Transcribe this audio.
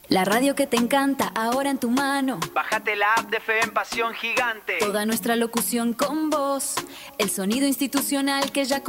La radio que te encanta, ahora en tu mano. Bájate la app de Fe en Pasión Gigante. Toda nuestra locución con voz. El sonido institucional que ya